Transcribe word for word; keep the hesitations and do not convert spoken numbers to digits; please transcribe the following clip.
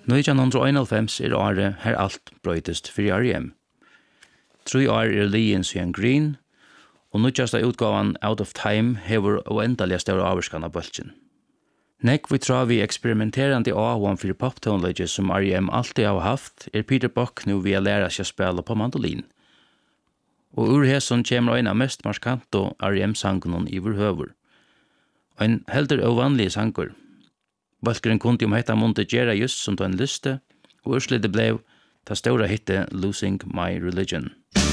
nittonhundraeinoghálvfems er året her alt brøytest for R E M. Tre år er lijen siden Green, og nødjasta utgavan Out of Time hever uendelig større avskan av bølgen. Nek vi tror vi eksperimenterande avhånd for poptonelager som R E M alltid har haft, er Peter Buck nu via læra seg spela på mandolin. Og ur hesson kommer en av mest markante R E M-sangen i vår høver. En helder ovanlig sanger. Bølgeren kunde om heta måtte gjøre just som på en liste, og urslitet blev ta stora hitte Losing My Religion.